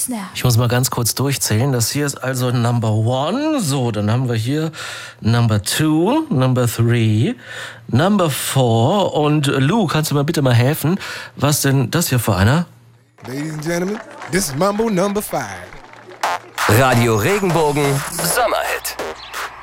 snap. Ich muss mal ganz kurz durchzählen. Das hier ist also Number 1. So, dann haben wir hier Number 2, Number 3, Number 4. Und Lou, kannst du mir bitte mal helfen? Was denn das hier für einer? Ladies and gentlemen, this is Mambo Number 5. Radio Regenbogen Sommer